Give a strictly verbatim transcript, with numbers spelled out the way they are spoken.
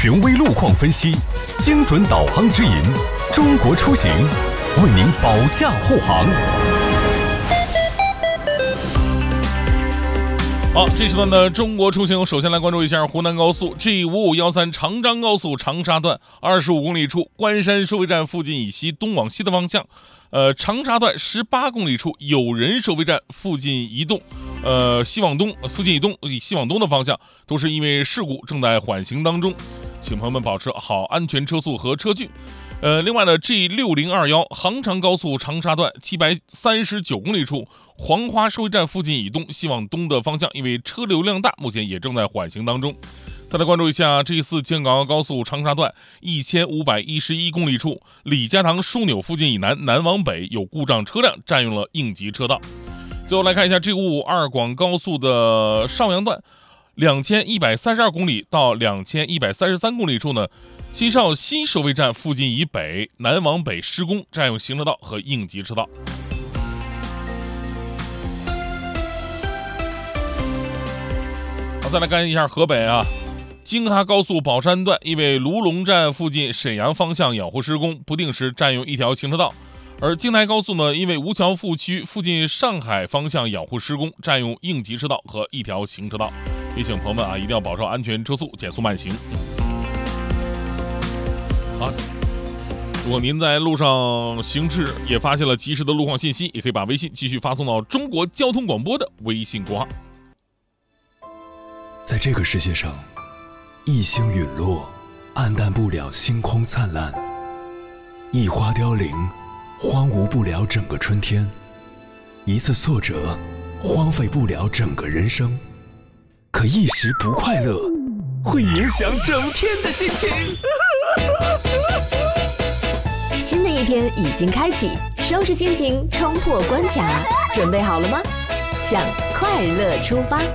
权威路况分析，精准导航指引，中国出行为您保驾护航。 好，这时段的中国出行，首先来关注一下湖南高速 G 五五一三长张高速长沙段二十五公里处关山收费站附近以西东往西的方向，呃，长沙段十八公里处有人收费站附近移动，呃，西往东附近移动以西往东的方向，都是因为事故正在缓行当中，请朋友们保持好安全车速和车距。呃，另外呢 ，G 六零二一杭长高速长沙段七百三十九公里处黄花收费站附近移动西往东的方向，因为车流量大，目前也正在缓行当中。再来关注一下 G 四京港澳高速长沙段一千五百一十一公里处李家塘枢纽附近以南南往北有故障车辆占用了应急车道。最后来看一下 G 五五二广高速的邵阳段两千一百三十二公里到两千一百三十三公里处呢，新邵西收费站附近以北南往北施工，占用行车道和应急车道。好，再来看一下河北啊，京哈高速宝山段因为卢龙站附近沈阳方向养护施工，不定时占用一条行车道。而京台高速呢，因为吴桥副区附近上海方向养护施工，占用应急车道和一条行车道。提醒朋友们啊，一定要保持安全车速，减速慢行。好，如果您在路上行驶也发现了及时的路况信息，也可以把微信继续发送到中国交通广播的微信公号。 在这个世界上，一星陨落，暗淡不了星空灿烂；一花凋零，荒芜不了整个春天；一次挫折，荒废不了整个人生。可一时不快乐，会影响整天的心情。 新的一天已经开启，收拾心情，冲破关卡，准备好了吗？向快乐出发。